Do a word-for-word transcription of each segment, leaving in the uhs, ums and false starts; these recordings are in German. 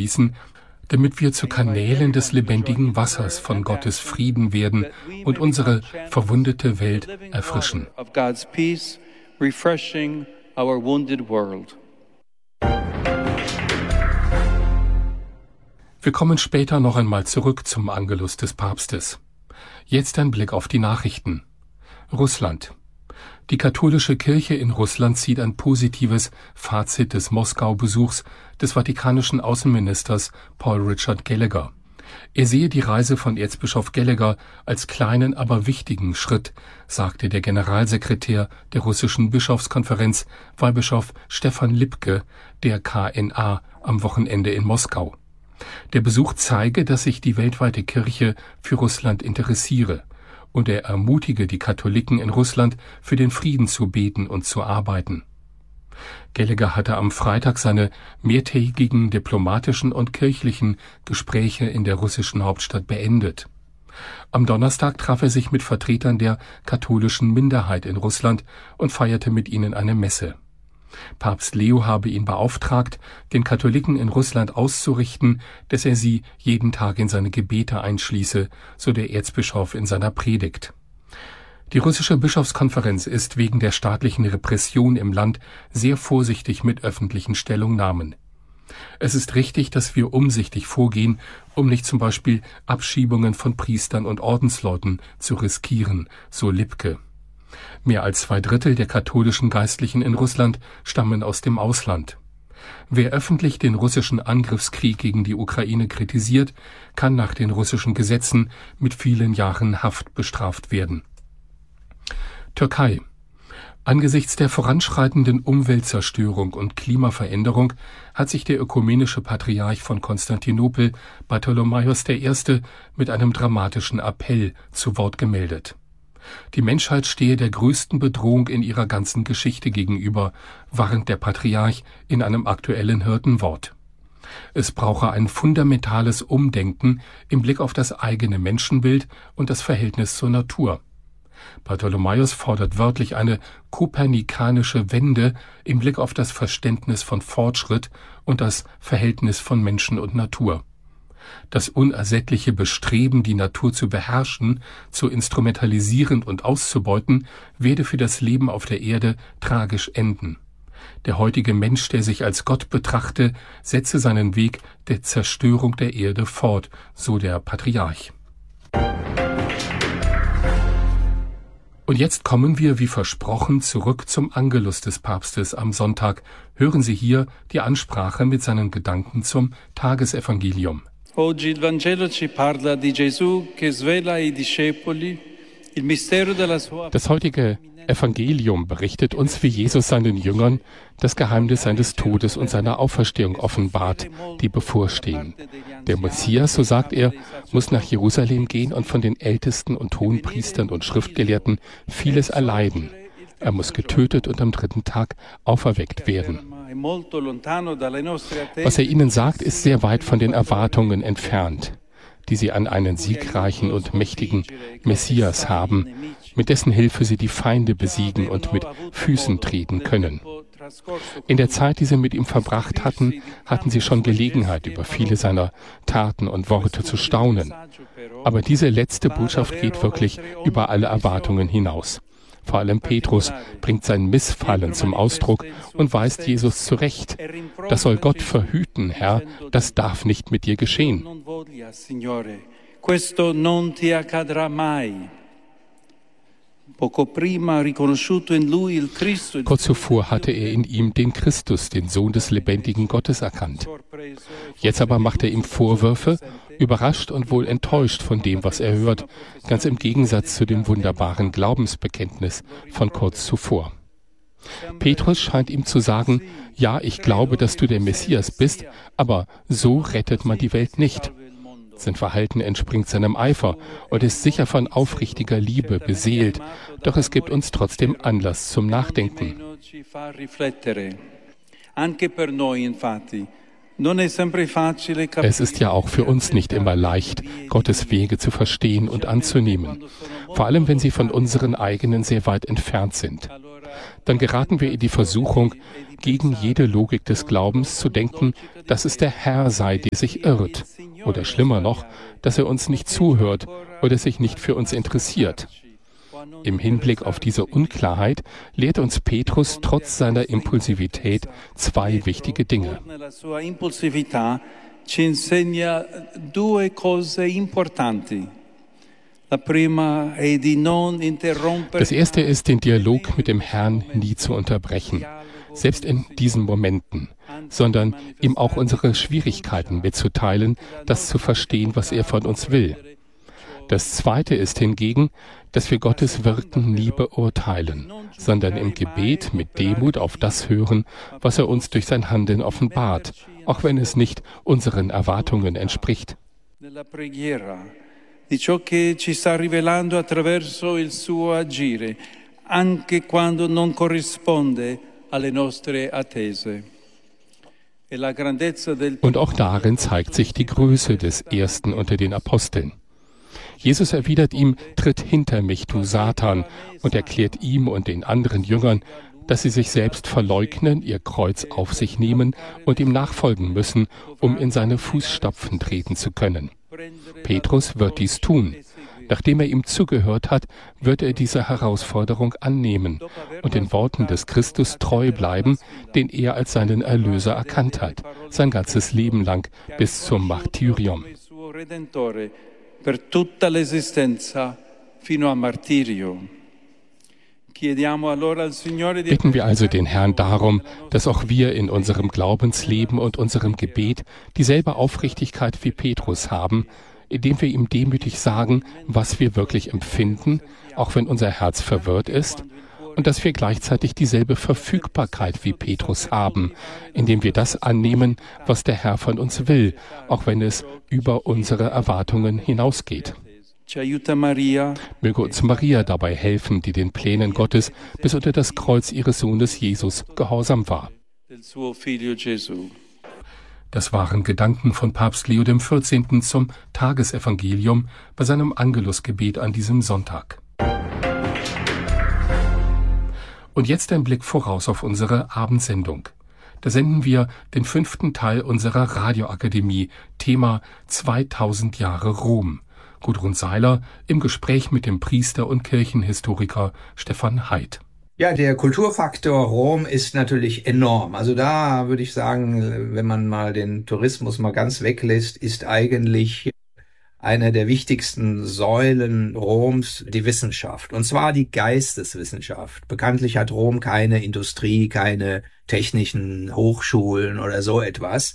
fließen, damit wir zu Kanälen des lebendigen Wassers von Gottes Frieden werden und unsere verwundete Welt erfrischen. Wir kommen später noch einmal zurück zum Angelus des Papstes. Jetzt ein Blick auf die Nachrichten. Russland. Die katholische Kirche in Russland zieht ein positives Fazit des Moskau-Besuchs des vatikanischen Außenministers Paul Richard Gallagher. Er sehe die Reise von Erzbischof Gallagher als kleinen, aber wichtigen Schritt, sagte der Generalsekretär der russischen Bischofskonferenz, Weihbischof Stefan Lipke, der K N A, am Wochenende in Moskau. Der Besuch zeige, dass sich die weltweite Kirche für Russland interessiere, und er ermutige die Katholiken in Russland, für den Frieden zu beten und zu arbeiten. Gallagher hatte am Freitag seine mehrtägigen diplomatischen und kirchlichen Gespräche in der russischen Hauptstadt beendet. Am Donnerstag traf er sich mit Vertretern der katholischen Minderheit in Russland und feierte mit ihnen eine Messe. Papst Leo habe ihn beauftragt, den Katholiken in Russland auszurichten, dass er sie jeden Tag in seine Gebete einschließe, so der Erzbischof in seiner Predigt. Die russische Bischofskonferenz ist wegen der staatlichen Repression im Land sehr vorsichtig mit öffentlichen Stellungnahmen. Es ist richtig, dass wir umsichtig vorgehen, um nicht zum Beispiel Abschiebungen von Priestern und Ordensleuten zu riskieren, so Lipke. Mehr als zwei Drittel der katholischen Geistlichen in Russland stammen aus dem Ausland. Wer öffentlich den russischen Angriffskrieg gegen die Ukraine kritisiert, kann nach den russischen Gesetzen mit vielen Jahren Haft bestraft werden. Türkei. Angesichts der voranschreitenden Umweltzerstörung und Klimaveränderung hat sich der ökumenische Patriarch von Konstantinopel, Bartholomäus der Erste., mit einem dramatischen Appell zu Wort gemeldet. Die Menschheit stehe der größten Bedrohung in ihrer ganzen Geschichte gegenüber, warnt der Patriarch in einem aktuellen Hirtenwort. Es brauche ein fundamentales Umdenken im Blick auf das eigene Menschenbild und das Verhältnis zur Natur. Bartholomäus fordert wörtlich eine kopernikanische Wende im Blick auf das Verständnis von Fortschritt und das Verhältnis von Menschen und Natur. Das unersättliche Bestreben, die Natur zu beherrschen, zu instrumentalisieren und auszubeuten, werde für das Leben auf der Erde tragisch enden. Der heutige Mensch, der sich als Gott betrachte, setze seinen Weg der Zerstörung der Erde fort, so der Patriarch. Und jetzt kommen wir, wie versprochen, zurück zum Angelus des Papstes am Sonntag. Hören Sie hier die Ansprache mit seinen Gedanken zum Tagesevangelium. Oggi il Vangelo ci parla di Gesù che svela ai discepoli il mistero della sua. Das heutige Evangelium berichtet uns, wie Jesus seinen Jüngern das Geheimnis seines Todes und seiner Auferstehung offenbart, die bevorstehen. Der Messias, so sagt er, muss nach Jerusalem gehen und von den Ältesten und Hohenpriestern und Schriftgelehrten vieles erleiden. Er muss getötet und am dritten Tag auferweckt werden. Was er ihnen sagt, ist sehr weit von den Erwartungen entfernt, die sie an einen siegreichen und mächtigen Messias haben, mit dessen Hilfe sie die Feinde besiegen und mit Füßen treten können. In der Zeit, die sie mit ihm verbracht hatten, hatten sie schon Gelegenheit, über viele seiner Taten und Worte zu staunen. Aber diese letzte Botschaft geht wirklich über alle Erwartungen hinaus. Vor allem Petrus bringt sein Missfallen zum Ausdruck und weist Jesus zurecht. Das soll Gott verhüten, Herr, das darf nicht mit dir geschehen. Kurz zuvor hatte er in ihm den Christus, den Sohn des lebendigen Gottes, erkannt. Jetzt aber macht er ihm Vorwürfe, überrascht und wohl enttäuscht von dem, was er hört, ganz im Gegensatz zu dem wunderbaren Glaubensbekenntnis von kurz zuvor. Petrus scheint ihm zu sagen, ja, ich glaube, dass du der Messias bist, aber so rettet man die Welt nicht. Sein Verhalten entspringt seinem Eifer und ist sicher von aufrichtiger Liebe beseelt, doch es gibt uns trotzdem Anlass zum Nachdenken. Es ist ja auch für uns nicht immer leicht, Gottes Wege zu verstehen und anzunehmen, vor allem wenn sie von unseren eigenen sehr weit entfernt sind. dann geraten wir in die Versuchung, gegen jede Logik des Glaubens zu denken, dass es der Herr sei, der sich irrt. Oder schlimmer noch, dass er uns nicht zuhört oder sich nicht für uns interessiert. Im Hinblick auf diese Unklarheit lehrt uns Petrus trotz seiner Impulsivität zwei wichtige Dinge. Das erste ist, den Dialog mit dem Herrn nie zu unterbrechen, selbst in diesen Momenten, sondern ihm auch unsere Schwierigkeiten mitzuteilen, das zu verstehen, was er von uns will. Das zweite ist hingegen, dass wir Gottes Wirken nie beurteilen, sondern im Gebet mit Demut auf das hören, was er uns durch sein Handeln offenbart, auch wenn es nicht unseren Erwartungen entspricht. Di ciò che ci sta rivelando attraverso il suo agire, anche quando non corrisponde alle nostre attese. Und auch darin zeigt sich die Größe des Ersten unter den Aposteln. Jesus erwidert ihm, tritt hinter mich, du Satan, und erklärt ihm und den anderen Jüngern, dass sie sich selbst verleugnen, ihr Kreuz auf sich nehmen und ihm nachfolgen müssen, um in seine Fußstapfen treten zu können. Petrus wird dies tun. Nachdem er ihm zugehört hat, wird er diese Herausforderung annehmen und den Worten des Christus treu bleiben, den er als seinen Erlöser erkannt hat, sein ganzes Leben lang bis zum Martyrium. Bitten wir also den Herrn darum, dass auch wir in unserem Glaubensleben und unserem Gebet dieselbe Aufrichtigkeit wie Petrus haben, indem wir ihm demütig sagen, was wir wirklich empfinden, auch wenn unser Herz verwirrt ist, und dass wir gleichzeitig dieselbe Verfügbarkeit wie Petrus haben, indem wir das annehmen, was der Herr von uns will, auch wenn es über unsere Erwartungen hinausgeht. Möge uns Maria dabei helfen, die den Plänen Gottes bis unter das Kreuz ihres Sohnes Jesus gehorsam war. Das waren Gedanken von Papst Leo der vierzehnte. Zum Tagesevangelium bei seinem Angelusgebet an diesem Sonntag. Und jetzt ein Blick voraus auf unsere Abendsendung. Da senden wir den fünften Teil unserer Radioakademie, Thema zweitausend Jahre Rom. Gudrun Seiler im Gespräch mit dem Priester und Kirchenhistoriker Stefan Heid. Ja, der Kulturfaktor Rom ist natürlich enorm. Also da würde ich sagen, wenn man mal den Tourismus mal ganz weglässt, ist eigentlich eine der wichtigsten Säulen Roms die Wissenschaft. Und zwar die Geisteswissenschaft. Bekanntlich hat Rom keine Industrie, keine technischen Hochschulen oder so etwas.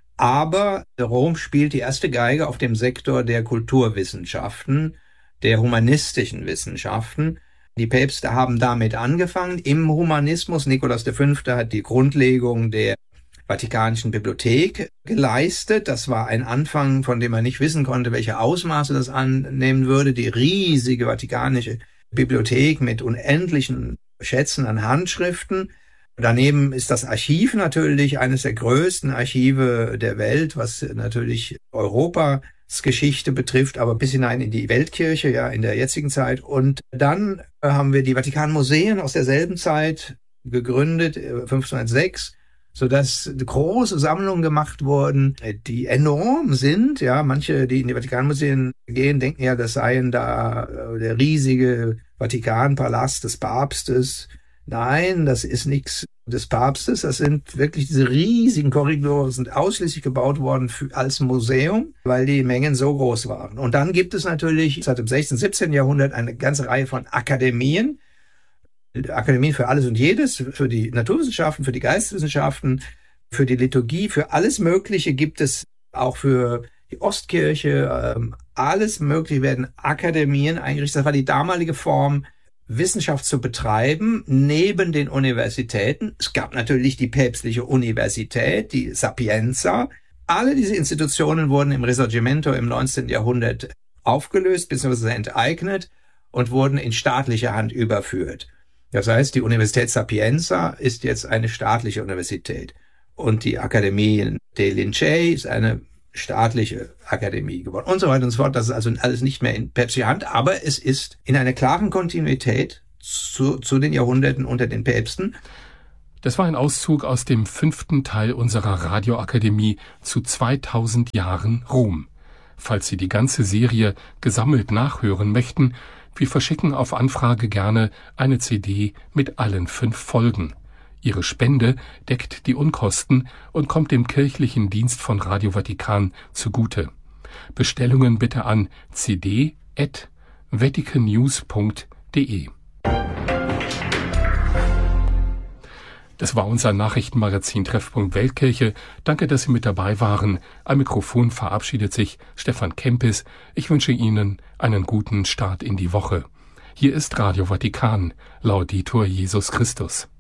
Aber Rom spielt die erste Geige auf dem Sektor der Kulturwissenschaften, der humanistischen Wissenschaften. Die Päpste haben damit angefangen. Im Humanismus, Nikolaus der Fünfte hat die Grundlegung der Vatikanischen Bibliothek geleistet. Das war ein Anfang, von dem man nicht wissen konnte, welche Ausmaße das annehmen würde. Die riesige Vatikanische Bibliothek mit unendlichen Schätzen an Handschriften. Daneben ist das Archiv natürlich eines der größten Archive der Welt, was natürlich Europas Geschichte betrifft, aber bis hinein in die Weltkirche, ja, in der jetzigen Zeit. Und dann haben wir die Vatikanmuseen aus derselben Zeit gegründet, fünfzehnhundertsechs, sodass große Sammlungen gemacht wurden, die enorm sind. Ja, manche, die in die Vatikanmuseen gehen, denken ja, das seien da der riesige Vatikanpalast des Papstes. Nein, das ist nichts des Papstes. Das sind wirklich diese riesigen Korridore, sind ausschließlich gebaut worden für, als Museum, weil die Mengen so groß waren. Und dann gibt es natürlich seit dem sechzehnten, siebzehnten Jahrhundert eine ganze Reihe von Akademien. Akademien für alles und jedes, für die Naturwissenschaften, für die Geisteswissenschaften, für die Liturgie, für alles Mögliche gibt es auch für die Ostkirche. Alles Mögliche werden Akademien eingerichtet. Das war die damalige Form, Wissenschaft zu betreiben, neben den Universitäten. Es gab natürlich die päpstliche Universität, die Sapienza. Alle diese Institutionen wurden im Risorgimento im neunzehnten Jahrhundert aufgelöst bzw. enteignet und wurden in staatliche Hand überführt. Das heißt, die Universität Sapienza ist jetzt eine staatliche Universität und die Akademie dei Lincei ist eine staatliche Akademie geworden und so weiter und so fort. Das ist also alles nicht mehr in päpstlicher Hand, aber es ist in einer klaren Kontinuität zu, zu den Jahrhunderten unter den Päpsten? Das war ein Auszug aus dem fünften Teil unserer Radioakademie zu zweitausend Jahren Rom. Falls Sie die ganze Serie gesammelt nachhören möchten, wir verschicken auf Anfrage gerne eine C D mit allen fünf Folgen. Ihre Spende deckt die Unkosten und kommt dem kirchlichen Dienst von Radio Vatikan zugute. Bestellungen bitte an c d at vatican news punkt d e. Das war unser Nachrichtenmagazin Treffpunkt Weltkirche. Danke, dass Sie mit dabei waren. Am Mikrofon verabschiedet sich Stefan Kempis. Ich wünsche Ihnen einen guten Start in die Woche. Hier ist Radio Vatikan. Laudetur Jesus Christus.